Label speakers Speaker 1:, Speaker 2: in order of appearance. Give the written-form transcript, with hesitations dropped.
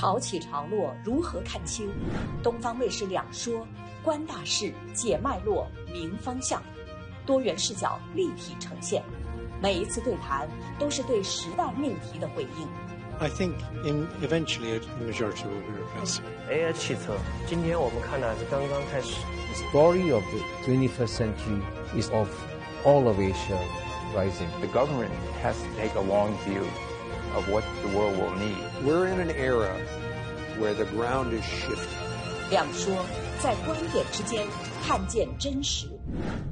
Speaker 1: 潮起潮落，如何看清？东方卫视两说，观大事，解脉络，明方向，多元视角立体呈现。每一次对谈都是对时代命题的回应。
Speaker 2: I think eventually the majority will be replaced.
Speaker 3: AI 汽车，今天我们看的是刚刚开始。
Speaker 4: The story of the 21st century is of all of Asia rising.
Speaker 5: The government has to take a long view of what the world will need.
Speaker 6: We're in an era where the ground is shifting.
Speaker 1: 两说，在观点之间看见真实。